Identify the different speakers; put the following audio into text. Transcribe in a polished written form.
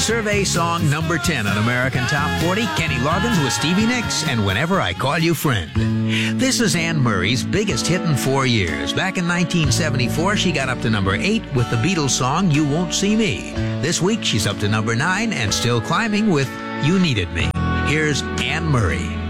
Speaker 1: Survey song number 10 on American Top 40, Kenny Loggins with Stevie Nicks and Whenever I Call You Friend. This is Anne Murray's biggest hit in 4 years. Back in 1974, she got up to number 8 with the Beatles song You Won't See Me. This week, she's up to number 9 and still climbing with You Needed Me. Here's Anne Murray.